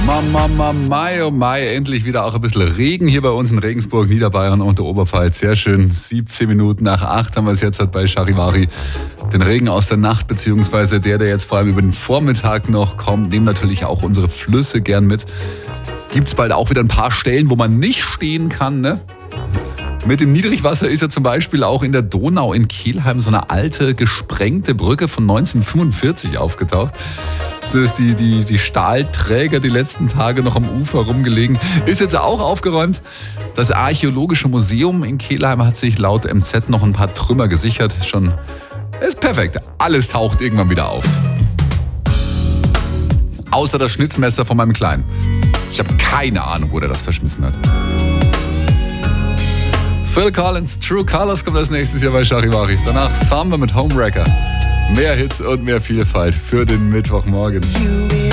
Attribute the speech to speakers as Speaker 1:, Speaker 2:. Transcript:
Speaker 1: Mai, oh Mai, endlich wieder auch ein bisschen Regen hier bei uns in Regensburg, Niederbayern und der Oberpfalz. Sehr schön, 17 Minuten nach 8 haben wir es jetzt bei Charivari. Den Regen aus der Nacht, beziehungsweise der jetzt vor allem über den Vormittag noch kommt, nehmen natürlich auch unsere Flüsse gern mit. Gibt's bald auch wieder ein paar Stellen, wo man nicht stehen kann, ne? Mit dem Niedrigwasser ist ja zum Beispiel auch in der Donau in Kelheim so eine alte, gesprengte Brücke von 1945 aufgetaucht. Das ist die Stahlträger die letzten Tage noch am Ufer rumgelegen. Ist jetzt auch aufgeräumt. Das Archäologische Museum in Kelheim hat sich laut MZ noch ein paar Trümmer gesichert. Ist perfekt. Alles taucht irgendwann wieder auf. Außer das Schnitzmesser von meinem Kleinen. Ich habe keine Ahnung, wo der das verschmissen hat. Phil Collins, True Colors kommt als nächstes Jahr bei Charivari. Danach Samba mit Homewrecker. Mehr Hits und mehr Vielfalt für den Mittwochmorgen.